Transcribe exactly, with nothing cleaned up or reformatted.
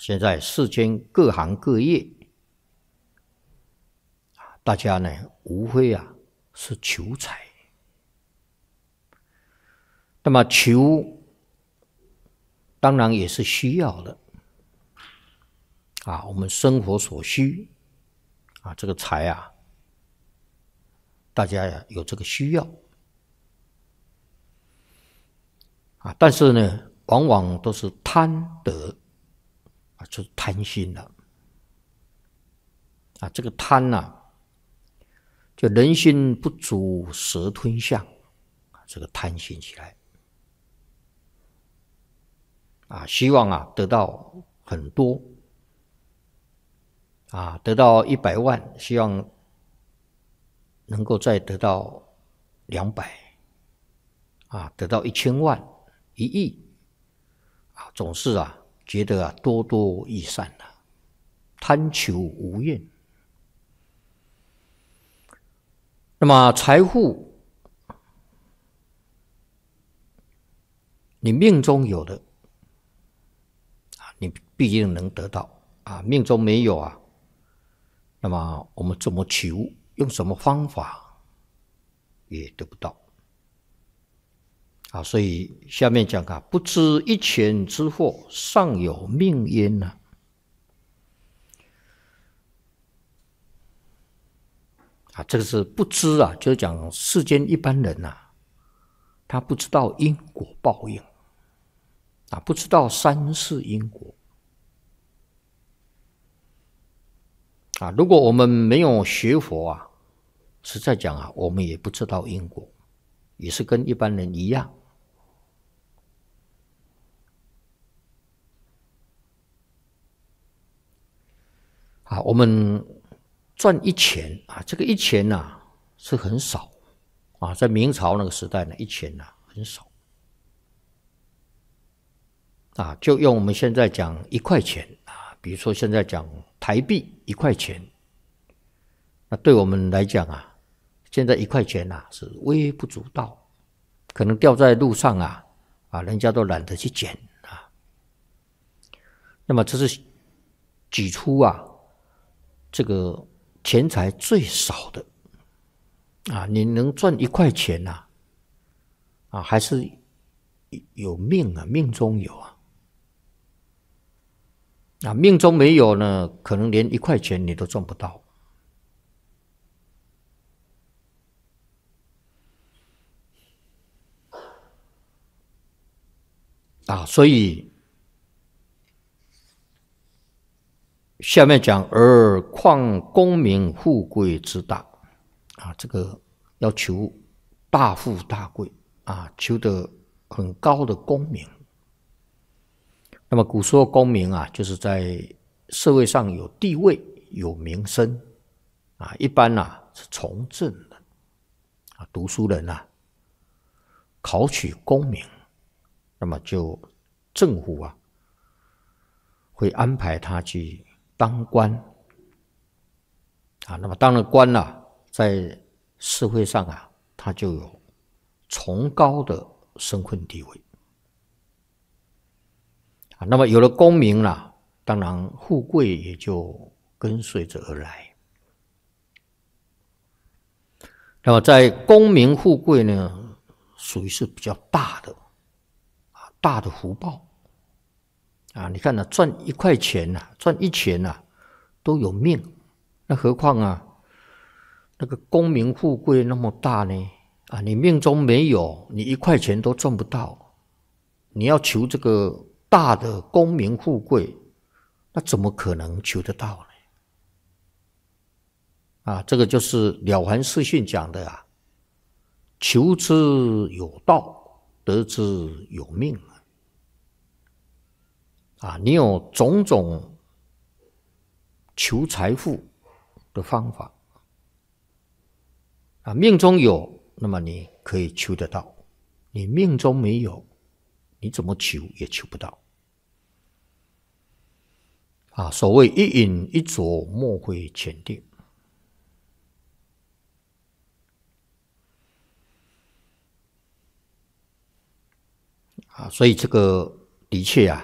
现在世间各行各业，大家呢无非啊是求财。那么求当然也是需要的啊，我们生活所需啊，这个财啊，大家呀有这个需要啊，但是呢，往往都是贪得啊，就是贪心了啊。这个贪呐、啊，就人心不足蛇吞象，这个贪心起来啊，希望啊得到很多啊，得到一百万，希望能够再得到两百啊，得到一千万、一亿啊，总是啊觉得啊多多益善了、啊，贪求无厌。那么财富，你命中有的啊，你必定能得到啊；命中没有啊，那么我们怎么求，用什么方法也得不到啊。所以下面讲啊，不知一钱之祸，尚有命焉呢、啊。啊，这个是不知啊，就是讲世间一般人呐、啊，他不知道因果报应啊，不知道三世因果啊。如果我们没有学佛啊，实在讲啊，我们也不知道因果，也是跟一般人一样啊。我们赚一钱啊，这个一钱呐、啊、是很少啊，在明朝那个时代呢，一钱呐、啊、很少啊。就用我们现在讲一块钱啊，比如说现在讲台币一块钱，那对我们来讲啊，现在一块钱呐、啊、是微不足道，可能掉在路上啊啊，人家都懒得去捡啊。那么这是举出啊这个钱财最少的啊，你能赚一块钱呐、啊，啊，还是有命啊，命中有啊，啊，命中没有呢，可能连一块钱你都赚不到啊，所以下面讲，而况功名富贵之大啊，这个要求大富大贵啊，求得很高的功名。那么古说功名啊，就是在社会上有地位、有名声啊，一般啊是从政的啊，读书人啊，考取功名，那么就政府啊会安排他去当官啊。那么当了官啊，在社会上啊，他就有崇高的身份地位。那么有了功名了，当然富贵也就跟随着而来。那么在功名富贵呢，属于是比较大的啊，大的福报啊。你看呢、啊，赚一块钱呐、啊，赚一钱呐、啊，都有命，那何况啊，那个功名富贵那么大呢？啊，你命中没有，你一块钱都赚不到，你要求这个大的功名富贵，那怎么可能求得到呢？啊，这个就是《了凡四训》讲的啊，求之有道，得之有命啊。你有种种求财富的方法啊，命中有，那么你可以求得到；你命中没有，你怎么求也求不到。啊，所谓一饮一啄，莫非前定。啊，所以这个的确啊，